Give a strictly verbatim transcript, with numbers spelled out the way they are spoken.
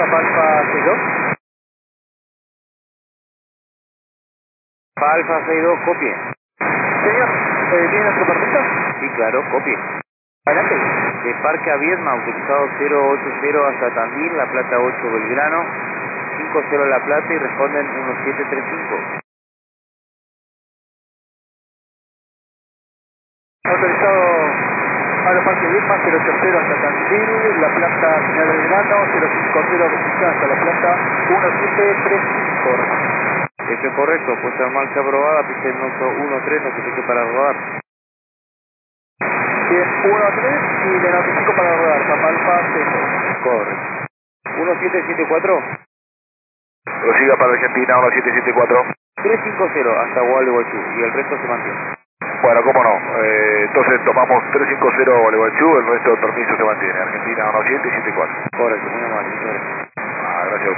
Papa Alfa seis dos. Papa Alfa seis dos, copie. Señor, eh, ¿tiene nuestro permiso? Sí, claro, copie. Adelante. De Parque a Viedma, autorizado cero ochenta hasta Tandil, La Plata ocho Belgrano, cinco cero La Plata y responden uno siete tres cinco. Autorizado Aeroparque Viedma, cero ochenta hasta Tandil, La Plata General Belgrano, cero cincuenta registrada hasta La Plata, uno siete tres cinco. Eso es correcto, puesta en marcha aprobada, pista el noso uno tres, notifique para rodar. Bien, uno tres y le notifico para rodar, Papa Alfa seis dos. Correcto. uno siete siete cuatro. Prosiga para Argentina, uno siete siete cuatro. tres cinco cero hasta Gualeguaychú y el resto se mantiene. Bueno, cómo no. Eh, entonces tomamos tres cinco cero Gualeguaychú, el resto del permiso se mantiene. Argentina, uno siete siete cuatro. Correcto, muy